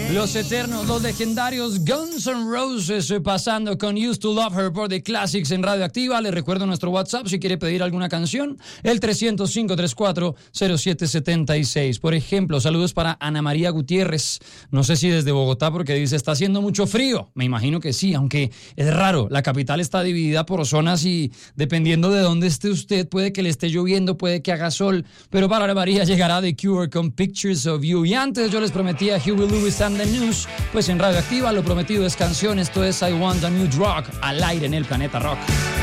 Los eternos, los legendarios Guns N' Roses pasando con Used to Love Her por The Classics en Radioactiva. Les recuerdo nuestro WhatsApp si quiere pedir alguna canción, el 305-34-0776. Por ejemplo, saludos para Ana María Gutiérrez. No sé si desde Bogotá, porque dice, está haciendo mucho frío. Me imagino que sí, aunque es raro. La capital está dividida por zonas y dependiendo de dónde esté usted, puede que le esté lloviendo, puede que haga sol. Pero para Ana María llegará The Cure con Pictures of You. Y antes yo les prometía Huey Lewis and the News, pues en Radioactiva lo prometido es canción. Esto es I Want a New Drug, al aire en el Planeta Rock.